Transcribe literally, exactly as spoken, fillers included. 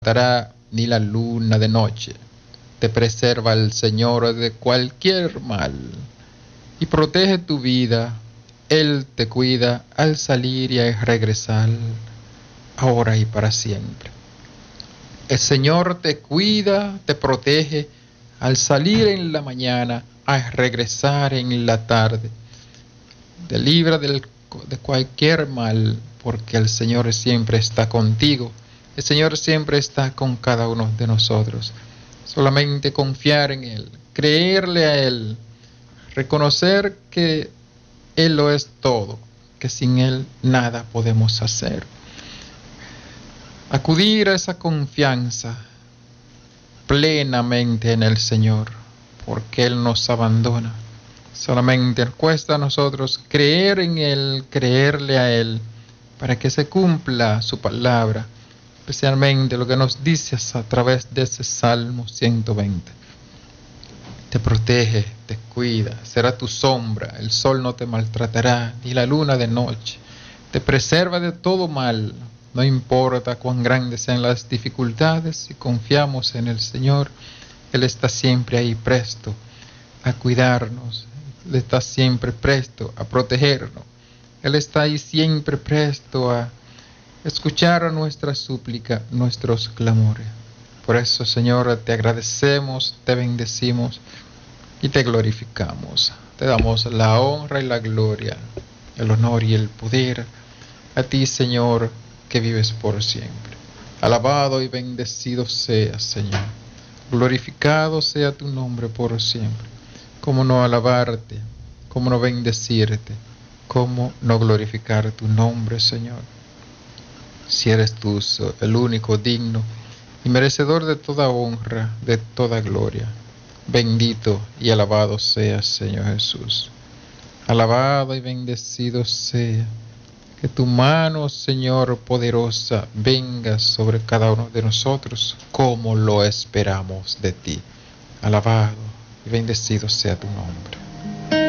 maltratará ni la luna de noche. Te preserva el Señor de cualquier mal y protege tu vida. Él te cuida al salir y al regresar, ahora y para siempre. El Señor te cuida, te protege al salir en la mañana, al regresar en la tarde. Te libra del, de cualquier mal, porque el Señor siempre está contigo. El Señor siempre está con cada uno de nosotros. Solamente confiar en Él, creerle a Él, reconocer que Él lo es todo, que sin Él nada podemos hacer. Acudir a esa confianza plenamente en el Señor, porque Él nos abandona. Solamente cuesta a nosotros creer en Él, creerle a Él, para que se cumpla su palabra, especialmente lo que nos dice a través de ese Salmo ciento veinte. Te protege, te cuida, será tu sombra, el sol no te maltratará, ni la luna de noche. Te preserva de todo mal, no importa cuán grandes sean las dificultades, si confiamos en el Señor, Él está siempre ahí presto a cuidarnos, Él está siempre presto a protegernos, Él está ahí siempre presto a escuchar a nuestra súplica, nuestros clamores. Por eso, Señor, te agradecemos, te bendecimos y te glorificamos. Te damos la honra y la gloria, el honor y el poder a ti, Señor, que vives por siempre. Alabado y bendecido seas, Señor. Glorificado sea tu nombre por siempre. Cómo no alabarte, cómo no bendecirte, cómo no glorificar tu nombre, Señor. Si eres tú el único digno y merecedor de toda honra, de toda gloria. Bendito y alabado seas, Señor Jesús. Alabado y bendecido sea. Que tu mano, Señor, poderosa, venga sobre cada uno de nosotros, como lo esperamos de ti. Alabado y bendecido sea tu nombre.